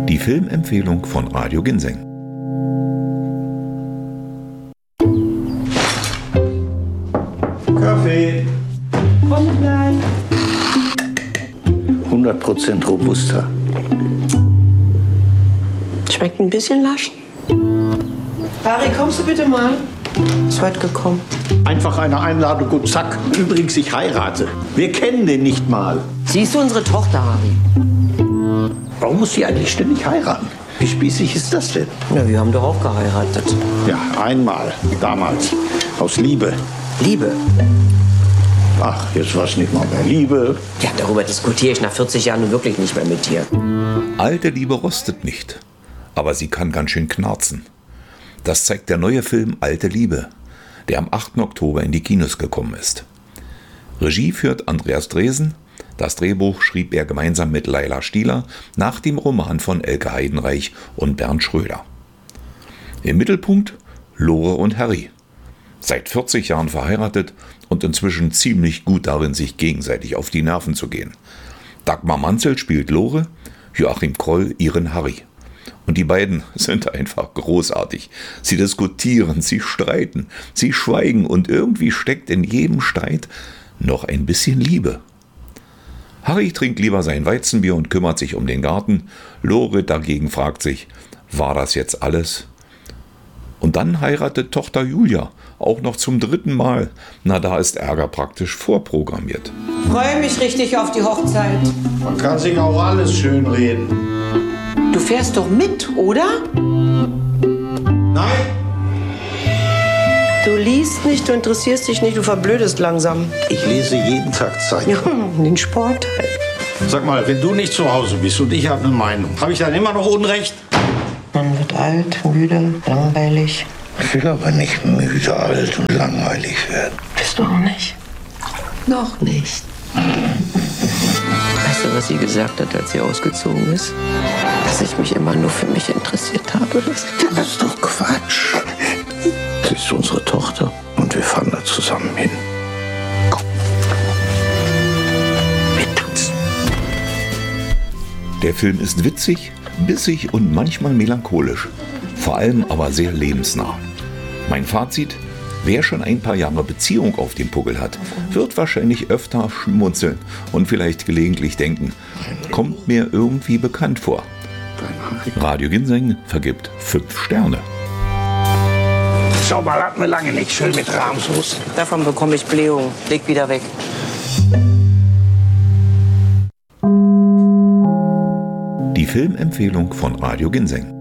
Die Filmempfehlung von Radio Ginseng. Kaffee. Komm gleich. 100% Robusta. Schmeckt ein bisschen lasch. Harry, kommst du bitte mal? Ist heute gekommen. Einfach eine Einladung und zack. Übrigens, ich heirate. Wir kennen den nicht mal. Sie ist unsere Tochter, Harry. Warum muss sie eigentlich ständig heiraten? Wie spießig ist das denn? Na, wir haben doch auch geheiratet. Ja, einmal. Damals. Aus Liebe. Liebe. Ach, jetzt war es nicht mal mehr Liebe. Ja, darüber diskutiere ich nach 40 Jahren nun wirklich nicht mehr mit dir. Alte Liebe rostet nicht, aber sie kann ganz schön knarzen. Das zeigt der neue Film Alte Liebe, der am 8. Oktober in die Kinos gekommen ist. Regie führt Andreas Dresen. Das Drehbuch schrieb er gemeinsam mit Laila Stieler nach dem Roman von Elke Heidenreich und Bernd Schröder. Im Mittelpunkt Lore und Harry. Seit 40 Jahren verheiratet und inzwischen ziemlich gut darin, sich gegenseitig auf die Nerven zu gehen. Dagmar Manzel spielt Lore, Joachim Kroll ihren Harry. Und die beiden sind einfach großartig. Sie diskutieren, sie streiten, sie schweigen und irgendwie steckt in jedem Streit noch ein bisschen Liebe. Harry trinkt lieber sein Weizenbier und kümmert sich um den Garten. Lore dagegen fragt sich, war das jetzt alles? Und dann heiratet Tochter Julia, auch noch zum 3. Mal. Na, da ist Ärger praktisch vorprogrammiert. Freue mich richtig auf die Hochzeit. Man kann sich auch alles schönreden. Du fährst doch mit, oder? Nein. Du liest nicht, du interessierst dich nicht, du verblödest langsam. Ich lese jeden Tag Zeitung. Ja, den Sport halt. Sag mal, wenn du nicht zu Hause bist und ich habe eine Meinung, habe ich dann immer noch Unrecht? Man wird alt, müde, langweilig. Ich will aber nicht müde, alt und langweilig werden. Bist du auch nicht? Noch nicht. Weißt du, was sie gesagt hat, als sie ausgezogen ist? Dass ich mich immer nur für mich interessiert habe. Das ist doch Quatsch. Sie ist unsere Tochter und wir fahren da zusammen hin. Komm. Wir tanzen. Der Film ist witzig, bissig und manchmal melancholisch. Vor allem aber sehr lebensnah. Mein Fazit: Wer schon ein paar Jahre Beziehung auf dem Puckel hat, wird wahrscheinlich öfter schmunzeln und vielleicht gelegentlich denken, kommt mir irgendwie bekannt vor. Radio Ginseng vergibt 5 Sterne. Sauber hatten wir lange nicht, schön mit Rahmsoße. Davon bekomme ich Blähung. Leg wieder weg. Die Filmempfehlung von Radio Ginseng.